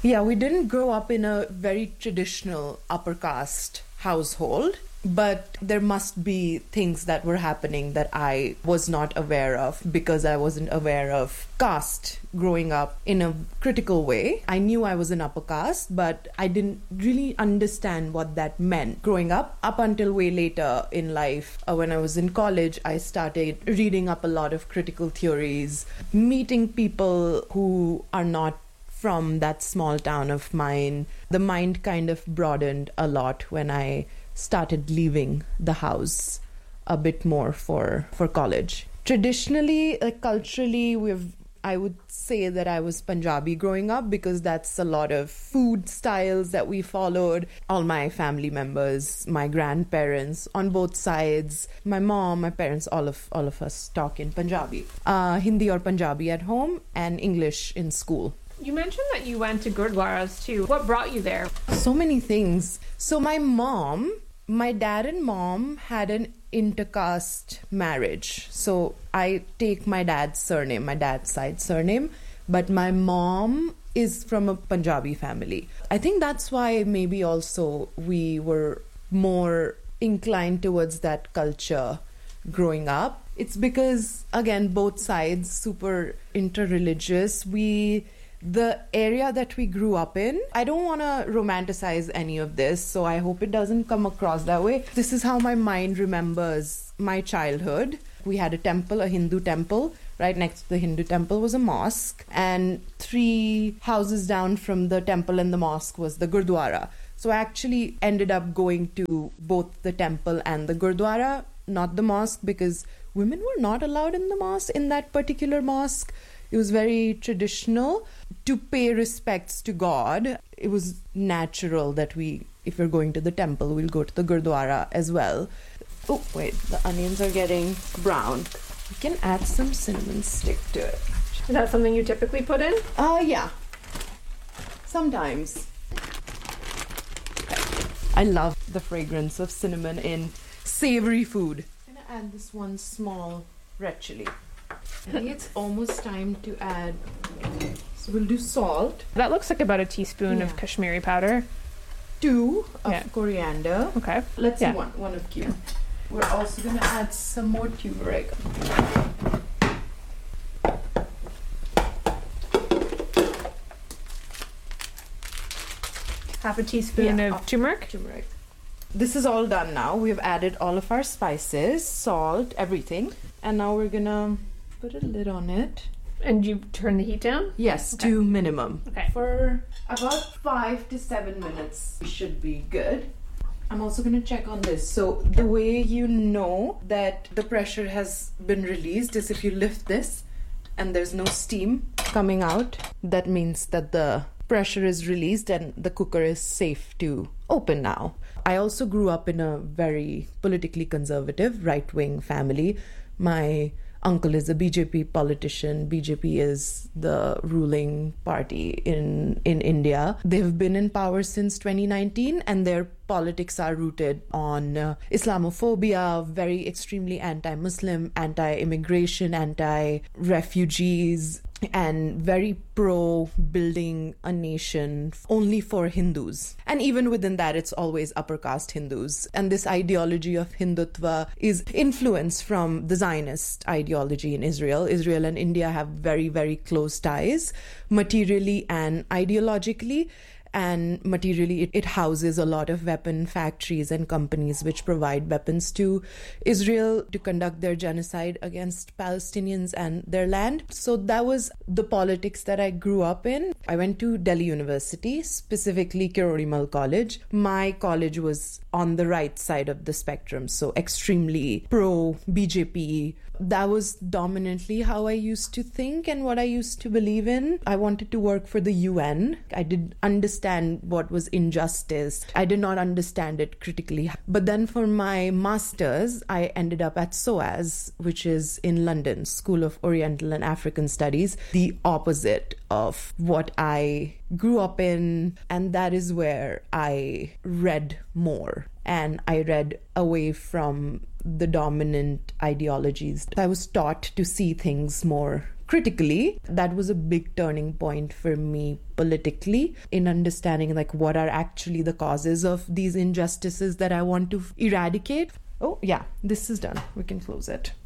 Yeah, we didn't grow up in a very traditional upper caste household, but there must be things that were happening that I was not aware of because I wasn't aware of caste growing up in a critical way. I knew I was an upper caste, but I didn't really understand what that meant growing up until way later in life. When I was in college, I started reading up a lot of critical theories, meeting people who are not from that small town of mine. The mind kind of broadened a lot when I started leaving the house a bit more for college. Traditionally, culturally, I would say that I was Punjabi growing up because that's a lot of food styles that we followed. All my family members, my grandparents on both sides, my mom, my parents, all of us talk in Punjabi. Hindi or Punjabi at home and English in school. You mentioned that you went to Gurdwaras too. What brought you there? So many things. So my dad and mom had an intercaste marriage. So I take my dad's side surname, but my mom is from a Punjabi family. I think that's why maybe also we were more inclined towards that culture growing up. It's because, again, both sides super interreligious. The area that we grew up in, I don't want to romanticize any of this, so I hope it doesn't come across that way. This is how my mind remembers my childhood. We had a temple, a Hindu temple. Right next to the Hindu temple was a mosque, and 3 houses down from the temple and the mosque was the Gurdwara. So I actually ended up going to both the temple and the Gurdwara, not the mosque, because women were not allowed in the mosque, in that particular mosque. It was very traditional to pay respects to God. It was natural that if we're going to the temple, we'll go to the Gurdwara as well. Oh, wait, the onions are getting brown. We can add some cinnamon stick to it. Is that something you typically put in? Yeah. Sometimes. I love the fragrance of cinnamon in savory food. I'm going to add this one small red chili. I think it's almost time to add, so we'll do salt. That looks like about a teaspoon of Kashmiri powder. 2 of coriander. Okay. Let's see one of cumin. We're also going to add some more turmeric. Half a teaspoon of turmeric. This is all done now. We've added all of our spices, salt, everything. And now we're going to put a lid on it. And you turn the heat down? Yes, to minimum. Okay. For about 5 to 7 minutes, we should be good. I'm also going to check on this. So the way you know that the pressure has been released is if you lift this and there's no steam coming out. That means that the pressure is released and the cooker is safe to open now. I also grew up in a very politically conservative right-wing family. My uncle is a BJP politician. BJP is the ruling party in India. They've been in power since 2019 and their politics are rooted on Islamophobia, very extremely anti-Muslim, anti-immigration, anti-refugees, and very pro-building a nation only for Hindus. And even within that, it's always upper caste Hindus. And this ideology of Hindutva is influenced from the Zionist ideology in Israel. Israel and India have very, very close ties, materially and ideologically. And materially, it houses a lot of weapon factories and companies which provide weapons to Israel to conduct their genocide against Palestinians and their land. So that was the politics that I grew up in. I went to Delhi University, specifically Kirorimal College. My college was on the right side of the spectrum, so extremely pro-BJP. That was dominantly how I used to think and what I used to believe in. I wanted to work for the UN. I did understand what was injustice. I did not understand it critically. But then for my master's, I ended up at SOAS, which is in London, School of Oriental and African Studies, the opposite of what I grew up in. And that is where I read more. And I read away from the dominant ideologies. I was taught to see things more critically. That was a big turning point for me politically in understanding like what are actually the causes of these injustices that I want to eradicate. Oh yeah, this is done. We can close it.